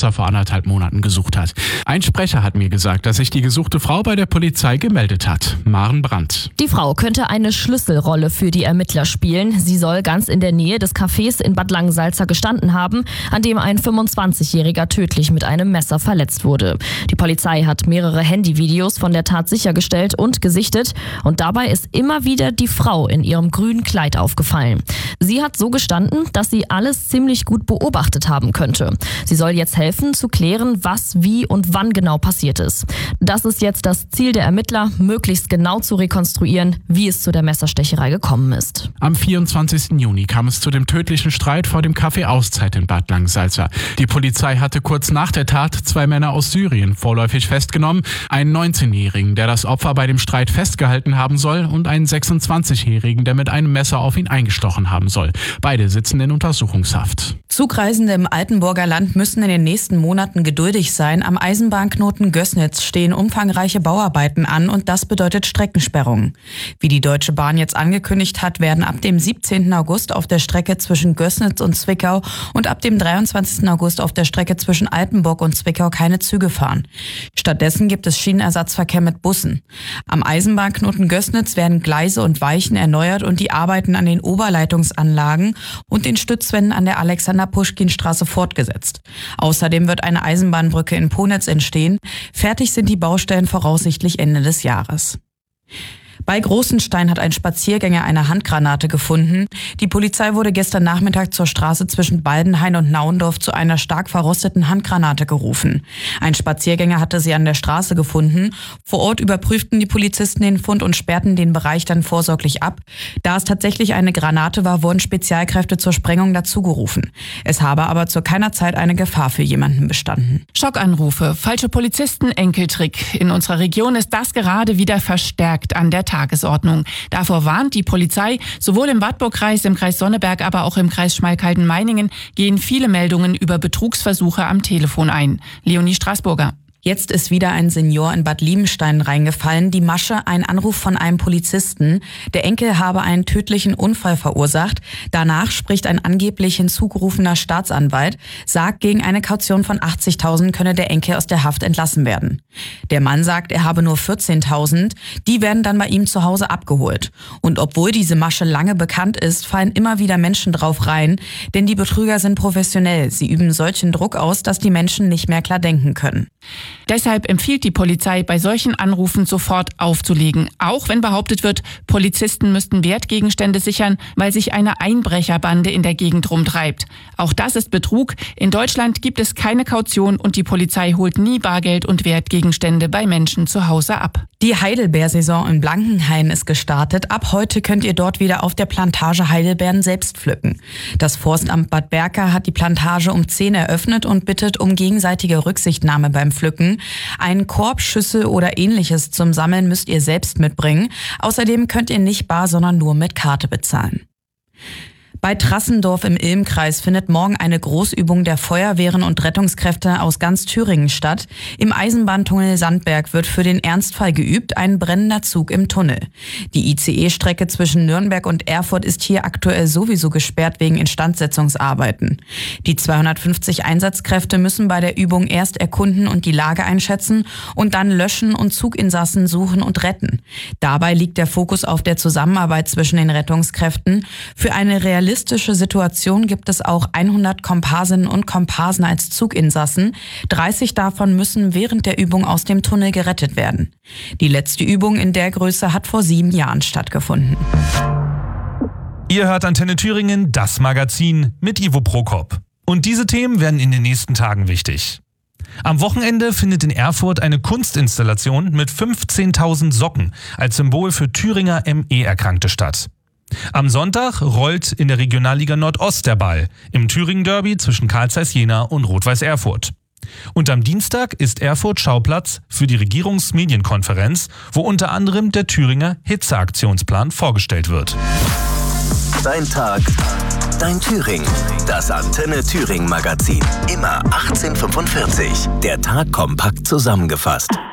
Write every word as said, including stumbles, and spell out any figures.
Messer vor anderthalb Monaten gesucht hat. Ein Sprecher hat mir gesagt, dass sich die gesuchte Frau bei der Polizei gemeldet hat. Maren Brandt. Die Frau könnte eine Schlüsselrolle für die Ermittler spielen. Sie soll ganz in der Nähe des Cafés in Bad Langensalza gestanden haben, an dem ein fünfundzwanzigjähriger tödlich mit einem Messer verletzt wurde. Die Polizei hat mehrere Handyvideos von der Tat sichergestellt und gesichtet und dabei ist immer wieder die Frau in ihrem grünen Kleid aufgefallen. Sie hat so gestanden, dass sie alles ziemlich gut beobachtet haben könnte. Sie soll jetzt helfen, zu klären, was, wie und wann genau passiert ist. Das ist jetzt das Ziel der Ermittler, möglichst genau zu rekonstruieren, wie es zu der Messerstecherei gekommen ist. Am vierundzwanzigsten Juni kam es zu dem tödlichen Streit vor dem Café Auszeit in Bad Langensalza. Die Polizei hatte kurz nach der Tat zwei Männer aus Syrien vorläufig festgenommen, einen neunzehnjährigen, der das Opfer bei dem Streit festgehalten haben soll, und einen sechsundzwanzigjährigen, der mit einem Messer auf ihn eingestochen haben soll. Beide sitzen in Untersuchungshaft. Zugreisende im Altenburger Land müssen in den nächsten Monaten geduldig sein. Am Eisenbahnknoten Gößnitz stehen umfangreiche Bauarbeiten an und das bedeutet Streckensperrungen. Wie die Deutsche Bahn jetzt angekündigt hat, werden ab dem siebzehnten August auf der Strecke zwischen Gößnitz und Zwickau und ab dem dreiundzwanzigsten August auf der Strecke zwischen Altenburg und Zwickau keine Züge fahren. Stattdessen gibt es Schienenersatzverkehr mit Bussen. Am Eisenbahnknoten Gößnitz werden Gleise und Weichen erneuert und die Arbeiten an den Oberleitungsanlagen und den Stützwänden an der Alexander-Puschkin-Straße fortgesetzt. Außerdem wird eine Eisenbahnbrücke in Ponitz entstehen. Fertig sind die Baustellen voraussichtlich Ende des Jahres. Bei Großenstein hat ein Spaziergänger eine Handgranate gefunden. Die Polizei wurde gestern Nachmittag zur Straße zwischen Baldenhain und Naundorf zu einer stark verrosteten Handgranate gerufen. Ein Spaziergänger hatte sie an der Straße gefunden. Vor Ort überprüften die Polizisten den Fund und sperrten den Bereich dann vorsorglich ab. Da es tatsächlich eine Granate war, wurden Spezialkräfte zur Sprengung dazugerufen. Es habe aber zu keiner Zeit eine Gefahr für jemanden bestanden. Schockanrufe, falsche Polizisten, Enkeltrick. In unserer Region ist das gerade wieder verstärkt an der Tagesordnung. Davor warnt die Polizei. Sowohl im Wartburgkreis, im Kreis Sonneberg, aber auch im Kreis Schmalkalden-Meiningen gehen viele Meldungen über Betrugsversuche am Telefon ein. Leonie Straßburger. Jetzt ist wieder ein Senior in Bad Liebenstein reingefallen. Die Masche, ein Anruf von einem Polizisten. Der Enkel habe einen tödlichen Unfall verursacht. Danach spricht ein angeblich hinzugerufener Staatsanwalt, sagt, gegen eine Kaution von achtzigtausend könne der Enkel aus der Haft entlassen werden. Der Mann sagt, er habe nur vierzehntausend. Die werden dann bei ihm zu Hause abgeholt. Und obwohl diese Masche lange bekannt ist, fallen immer wieder Menschen drauf rein. Denn die Betrüger sind professionell. Sie üben solchen Druck aus, dass die Menschen nicht mehr klar denken können. Deshalb empfiehlt die Polizei, bei solchen Anrufen sofort aufzulegen. Auch wenn behauptet wird, Polizisten müssten Wertgegenstände sichern, weil sich eine Einbrecherbande in der Gegend rumtreibt. Auch das ist Betrug. In Deutschland gibt es keine Kaution und die Polizei holt nie Bargeld und Wertgegenstände bei Menschen zu Hause ab. Die Heidelbeersaison in Blankenhain ist gestartet. Ab heute könnt ihr dort wieder auf der Plantage Heidelbeeren selbst pflücken. Das Forstamt Bad Berka hat die Plantage um zehn eröffnet und bittet um gegenseitige Rücksichtnahme beim Pflücken. Einen Korb, Schüssel oder ähnliches zum Sammeln müsst ihr selbst mitbringen. Außerdem könnt ihr nicht bar, sondern nur mit Karte bezahlen. Bei Trassendorf im Ilmkreis findet morgen eine Großübung der Feuerwehren und Rettungskräfte aus ganz Thüringen statt. Im Eisenbahntunnel Sandberg wird für den Ernstfall geübt, ein brennender Zug im Tunnel. Die I C E-Strecke zwischen Nürnberg und Erfurt ist hier aktuell sowieso gesperrt wegen Instandsetzungsarbeiten. Die zweihundertfünfzig Einsatzkräfte müssen bei der Übung erst erkunden und die Lage einschätzen und dann löschen und Zuginsassen suchen und retten. Dabei liegt der Fokus auf der Zusammenarbeit zwischen den Rettungskräften. Für eine realistische Situation gibt es auch hundert Komparsinnen und Komparsen als Zuginsassen. dreißig davon müssen während der Übung aus dem Tunnel gerettet werden. Die letzte Übung in der Größe hat vor sieben Jahren stattgefunden. Ihr hört Antenne Thüringen, das Magazin mit Ivo Prokop. Und diese Themen werden in den nächsten Tagen wichtig. Am Wochenende findet in Erfurt eine Kunstinstallation mit fünfzehntausend Socken als Symbol für Thüringer M E-Erkrankte statt. Am Sonntag rollt in der Regionalliga Nordost der Ball im Thüringen-Derby zwischen Carl Zeiss Jena und Rot-Weiß Erfurt. Und am Dienstag ist Erfurt Schauplatz für die Regierungsmedienkonferenz, wo unter anderem der Thüringer Hitzeaktionsplan vorgestellt wird. Dein Tag, dein Thüringen. Das Antenne Thüringen Magazin. Immer achtzehn Uhr fünfundvierzig. Der Tag kompakt zusammengefasst.